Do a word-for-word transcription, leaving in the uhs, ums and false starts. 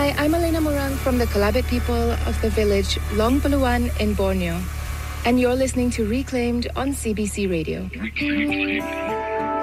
Hi, I'm Elena Morang from the Kalabit people of the village Long Beluan in Borneo. And you're listening to Reclaimed on C B C Radio. Reclaimed Radio.